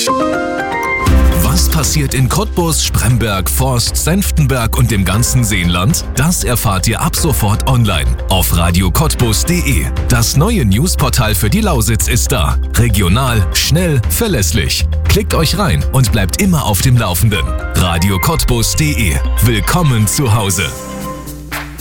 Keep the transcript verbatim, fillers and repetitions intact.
Verlässlich. Was passiert in Cottbus, Spremberg, Forst, Senftenberg und dem ganzen Seenland? Das erfahrt ihr ab sofort online auf radio cottbus punkt de. Das neue Newsportal für die Lausitz ist da. Regional, schnell, verlässlich. Klickt euch rein und bleibt immer auf dem Laufenden. radio cottbus punkt de. Willkommen zu Hause.